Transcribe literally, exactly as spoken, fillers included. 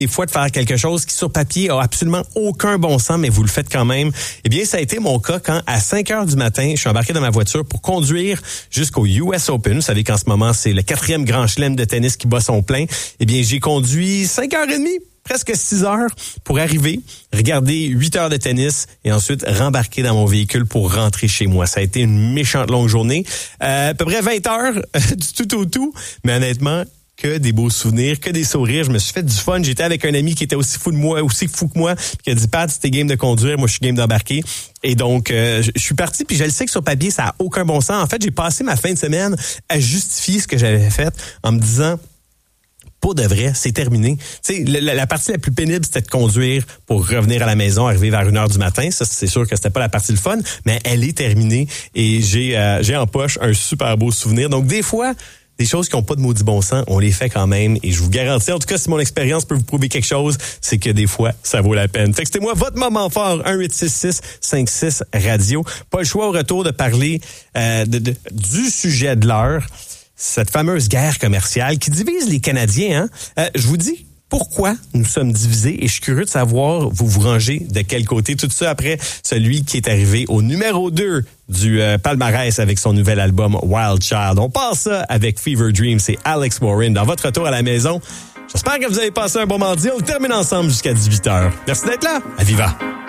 des fois de faire quelque chose qui sur papier a absolument aucun bon sens, mais vous le faites quand même. Eh bien, ça a été mon cas quand à cinq heures du matin, je suis embarqué dans ma voiture pour conduire jusqu'au U S Open. Vous savez qu'en ce moment, c'est le quatrième grand chelem de tennis qui bat son plein. Eh bien, j'ai conduit cinq heures trente, presque six heures pour arriver, regarder huit heures de tennis et ensuite rembarquer dans mon véhicule pour rentrer chez moi. Ça a été une méchante longue journée. Euh, à peu près vingt heures du tout au tout, mais honnêtement, que des beaux souvenirs, que des sourires. Je me suis fait du fun. J'étais avec un ami qui était aussi fou de moi, aussi fou que moi, puis qui a dit, Pat, c'était game de conduire, moi je suis game d'embarquer. Et donc, euh, je suis parti, puis je le sais que sur papier, ça a aucun bon sens. En fait, j'ai passé ma fin de semaine à justifier ce que j'avais fait en me disant, pour de vrai, c'est terminé. Tu sais, la, la partie la plus pénible, c'était de conduire pour revenir à la maison, arriver vers une heure du matin. Ça, c'est sûr que c'était pas la partie le fun, mais elle est terminée et j'ai euh, j'ai en poche un super beau souvenir. Donc, des fois, des choses qui n'ont pas de maudit bon sens, on les fait quand même. Et je vous garantis, en tout cas, si mon expérience peut vous prouver quelque chose, c'est que des fois, ça vaut la peine. Textez-moi votre moment fort, un huit six six cinq six radio. Pas le choix au retour de parler euh, de, de, du sujet de l'heure, cette fameuse guerre commerciale qui divise les Canadiens. Hein? Euh, je vous dis pourquoi nous sommes divisés et je suis curieux de savoir, vous vous rangez de quel côté. Tout ça après celui qui est arrivé au numéro deux du euh, palmarès avec son nouvel album Wild Child. On passe ça avec Fever Dream, c'est Alex Warren dans votre retour à la maison. J'espère que vous avez passé un bon mardi. On termine ensemble jusqu'à dix-huit heures. Merci d'être là. À Viva!